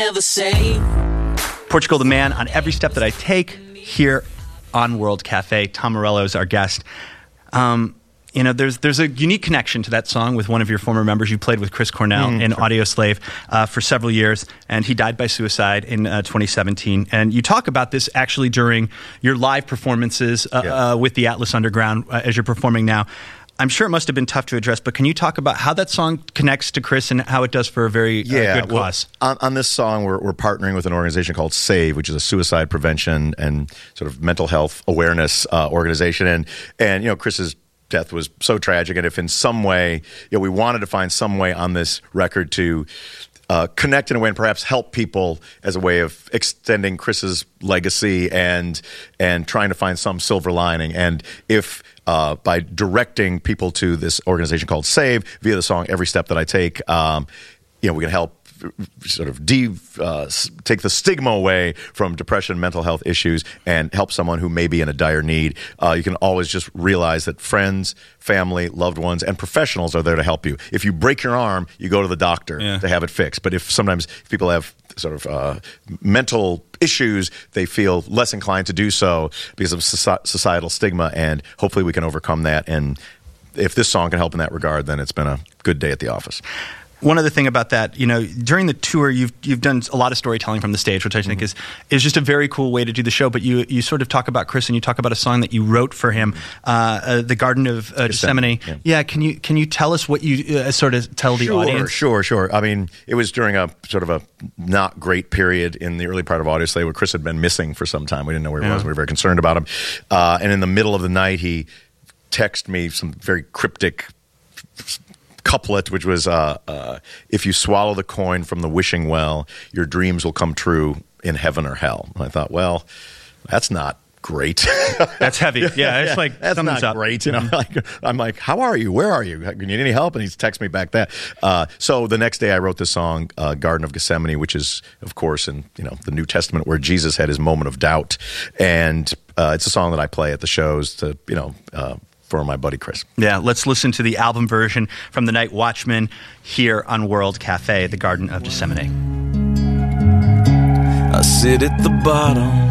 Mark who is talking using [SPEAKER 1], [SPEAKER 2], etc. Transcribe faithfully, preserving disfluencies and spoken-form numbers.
[SPEAKER 1] Ever say
[SPEAKER 2] Portugal the Man on Every Step That I Take here on World Cafe. Tom Morello is our guest. Um, you know, there's there's a unique connection to that song with one of your former members. You played with Chris Cornell mm, in sure. Audioslave uh, for several years, and he died by suicide in uh, twenty seventeen. And you talk about this actually during your live performances uh, yeah. uh, with the Atlas Underground uh, as you're performing now. I'm sure it must have been tough to address, but can you talk about how that song connects to Chris and how it does for a very
[SPEAKER 3] yeah,
[SPEAKER 2] uh, good
[SPEAKER 3] well,
[SPEAKER 2] cause?
[SPEAKER 3] On, on this song, we're, we're partnering with an organization called SAVE, which is a suicide prevention and sort of mental health awareness uh, organization. And, and, you know, Chris's death was so tragic, and if in some way, you know, we wanted to find some way on this record to uh, connect in a way and perhaps help people as a way of extending Chris's legacy and and trying to find some silver lining. And if uh, by directing people to this organization called SAVE via the song Every Step That I Take, um, you know, we can help sort of de, uh, take the stigma away from depression, mental health issues, and help someone who may be in a dire need. Uh, you can always just realize that friends, family, loved ones, and professionals are there to help you. If you break your arm, you go to the doctor yeah. to have it fixed. But if sometimes if people have sort of uh, mental issues, they feel less inclined to do so because of societal stigma, and hopefully we can overcome that. And if this song can help in that regard, then it's been a good day at the office.
[SPEAKER 2] One other thing about that, you know, during the tour, you've you've done a lot of storytelling from the stage, which I think mm-hmm. is is just a very cool way to do the show. But you you sort of talk about Chris, and you talk about a song that you wrote for him, uh, uh, "The Garden of uh, Gethsemane." Yeah. yeah, can you can you tell us what you uh, sort of tell the
[SPEAKER 3] sure,
[SPEAKER 2] audience?
[SPEAKER 3] Sure, sure. I mean, it was during a sort of a not great period in the early part of Audioslave where Chris had been missing for some time. We didn't know where he yeah. was. We were very concerned about him. Uh, and in the middle of the night, he texted me some very cryptic couplet, which was, uh, uh, if you swallow the coin from the wishing well, your dreams will come true in heaven or hell. And I thought, well, that's not great.
[SPEAKER 2] That's heavy. Yeah, yeah it's like
[SPEAKER 3] that's not
[SPEAKER 2] up.
[SPEAKER 3] great. You know, like, I'm like, how are you? Where are you? You need any help? And he's texted me back that. Uh, so the next day, I wrote this song, uh, "Garden of Gethsemane," which is, of course, in you know the New Testament where Jesus had his moment of doubt, and uh, it's a song that I play at the shows to you know. Uh, for my buddy Chris.
[SPEAKER 2] Yeah, let's listen to the album version from The Night Watchman here on World Cafe, The Garden of Gethsemane.
[SPEAKER 1] I sit at the bottom